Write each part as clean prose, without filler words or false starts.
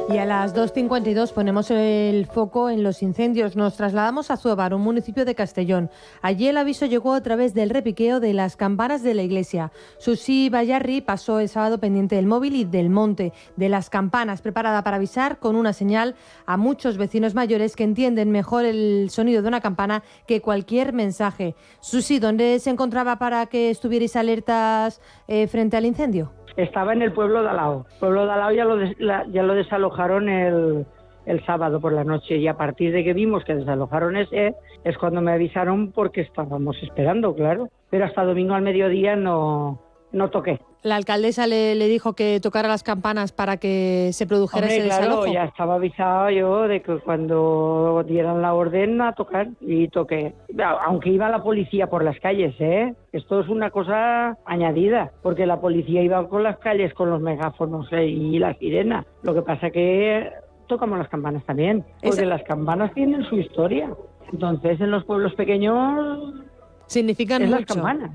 Y a las 2:52 ponemos el foco en los incendios. Nos trasladamos a Azuévar, un municipio de Castellón. Allí el aviso llegó a través del repiqueo de las campanas de la iglesia. Susi Bayarri pasó el sábado pendiente del móvil y del monte de las campanas, preparada para avisar con una señal a muchos vecinos mayores que entienden mejor el sonido de una campana que cualquier mensaje. Susi, ¿dónde se encontraba para que estuvierais alertas frente al incendio? Estaba en el pueblo de Alao. El pueblo de Alao ya lo desalojaron el sábado por la noche, y a partir de que vimos que desalojaron ese, es cuando me avisaron, porque estábamos esperando, claro. Pero hasta domingo al mediodía no toqué. La alcaldesa le dijo que tocara las campanas para que se produjera ese desalojo. Claro, ya estaba avisado yo de que cuando dieran la orden a tocar, y toqué. Aunque iba la policía por las calles, esto es una cosa añadida, porque la policía iba con las calles con los megáfonos y la sirena. Lo que pasa que tocamos las campanas también, porque las campanas tienen su historia. Entonces, en los pueblos pequeños significan mucho. Las campanas.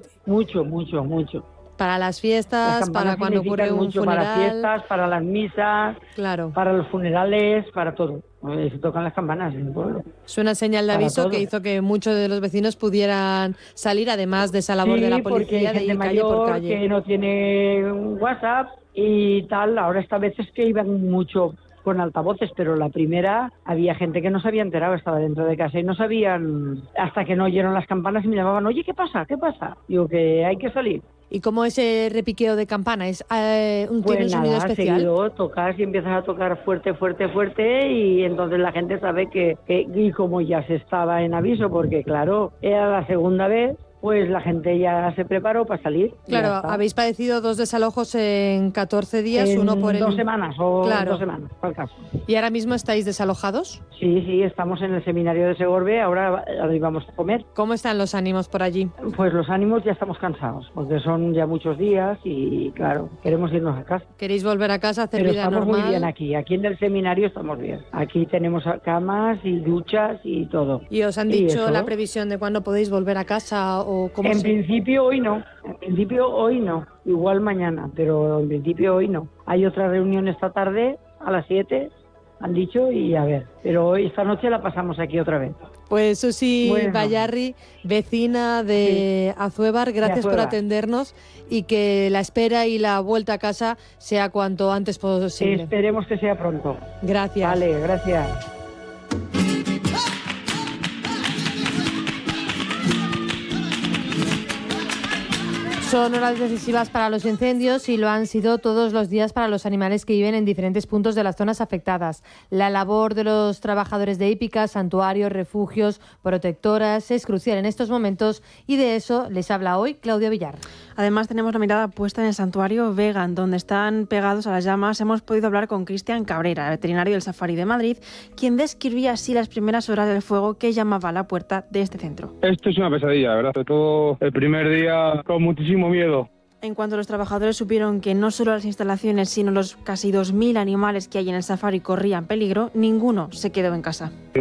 Mucho. Para las fiestas, para cuando ocurre un mucho, funeral. Para fiestas, para las misas, claro, para los funerales, para todo. Se tocan las campanas en el pueblo. Es una señal de aviso que hizo que muchos de los vecinos pudieran salir, además de esa labor de la policía, de ir calle por calle. Que no tiene WhatsApp y tal. Ahora esta vez es que iban mucho con altavoces, pero la primera había gente que no se había enterado, estaba dentro de casa y no sabían, hasta que no oyeron las campanas y me llamaban: oye, ¿qué pasa? Digo, que hay que salir. ¿Y cómo ese repiqueo de campana? ¿Tiene un sonido especial? Seguido tocas y empiezas a tocar fuerte, y entonces la gente sabe y como ya se estaba en aviso, porque claro, era la segunda vez, pues la gente ya se preparó para salir. Claro, habéis padecido 2 desalojos en 14 días, uno por 2 semanas o claro. 2 semanas, por caso. ¿Y ahora mismo estáis desalojados? Sí, estamos en el seminario de Segorbe, ahora íbamos a comer. ¿Cómo están los ánimos por allí? Pues los ánimos ya estamos cansados, porque son ya muchos días y claro, queremos irnos a casa. ¿Queréis volver a casa, hacer vida normal? Pero estamos muy bien aquí en el seminario estamos bien. Aquí tenemos camas y duchas y todo. ¿Y os han dicho la previsión de cuándo podéis volver a casa o cómo? En principio hoy no, igual mañana, pero en principio hoy no. Hay otra reunión esta tarde a las 7, han dicho, y a ver, pero hoy esta noche la pasamos aquí otra vez. Pues Susi Bayarri, vecina de Azuévar, gracias por atendernos y que la espera y la vuelta a casa sea cuanto antes posible. Esperemos que sea pronto. Gracias. Vale, gracias. Son horas decisivas para los incendios y lo han sido todos los días para los animales que viven en diferentes puntos de las zonas afectadas. La labor de los trabajadores de hípicas, santuarios, refugios, protectoras es crucial en estos momentos y de eso les habla hoy Claudia Villar. Además tenemos la mirada puesta en el santuario Vegan, donde están pegados a las llamas. Hemos podido hablar con Cristian Cabrera, veterinario del Safari de Madrid, quien describía así las primeras horas del fuego que llamaba a la puerta de este centro. Esto es una pesadilla, ¿verdad? Sobre todo el primer día con muchísimo miedo. En cuanto los trabajadores supieron que no solo las instalaciones, sino los casi 2.000 animales que hay en el safari corrían peligro, ninguno se quedó en casa.